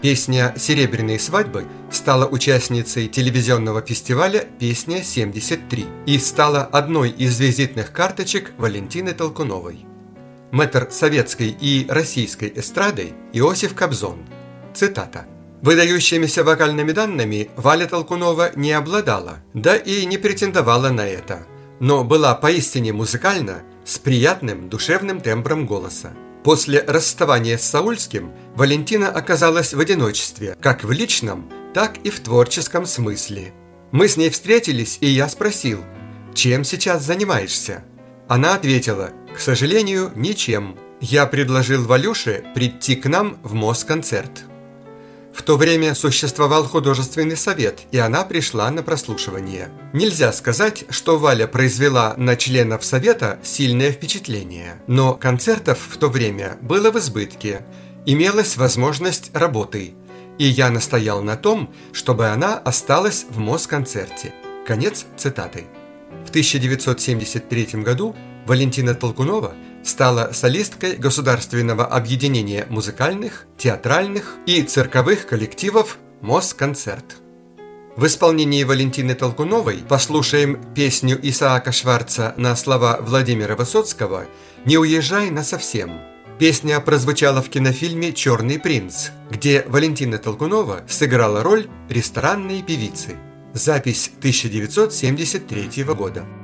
Песня «Серебряные свадьбы» стала участницей телевизионного фестиваля «Песня-73» и стала одной из визитных карточек Валентины Толкуновой. Мэтр советской и российской эстрады Иосиф Кобзон. Цитата. «Выдающимися вокальными данными Валя Толкунова не обладала, да и не претендовала на это, но была поистине музыкальна, с приятным душевным тембром голоса. После расставания с Саульским Валентина оказалась в одиночестве, как в личном, так и в творческом смысле. Мы с ней встретились, и я спросил, чем сейчас занимаешься? Она ответила, к сожалению, ничем. Я предложил Валюше прийти к нам в Москонцерт. В то время существовал художественный совет, и она пришла на прослушивание. Нельзя сказать, что Валя произвела на членов совета сильное впечатление, но концертов в то время было в избытке, имелась возможность работы, и я настоял на том, чтобы она осталась в Москонцерте». Конец цитаты. В 1973 году Валентина Толкунова стала солисткой Государственного объединения музыкальных, театральных и цирковых коллективов «Москонцерт». В исполнении Валентины Толкуновой послушаем песню Исаака Шварца на слова Владимира Высоцкого «Не уезжай насовсем». Песня прозвучала в кинофильме «Черный принц», где Валентина Толкунова сыграла роль ресторанной певицы. Запись 1973 года.